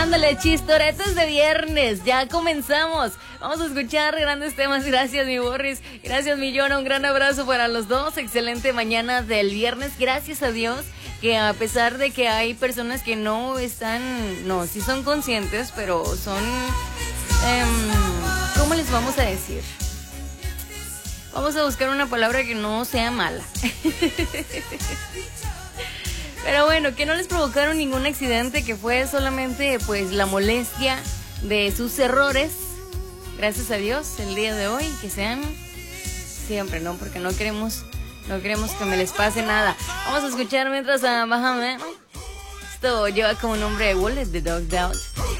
Ándale, chistoretos de viernes, ya comenzamos. Vamos a escuchar grandes temas. Gracias, mi Borris. Gracias, mi Jonah. Un gran abrazo para los dos. Excelente mañana del viernes. Gracias a Dios que a pesar de que hay personas que no están, no, sí son conscientes, pero son, ¿cómo les vamos a decir? Vamos a buscar una palabra que no sea mala. Pero bueno, que no les provocaron ningún accidente, que fue solamente pues la molestia de sus errores. Gracias a Dios el día de hoy, que sean siempre, ¿no? Porque no queremos que me les pase nada. Vamos a escuchar mientras a Bahaman. Esto lleva como nombre de Wallet de Dog Out.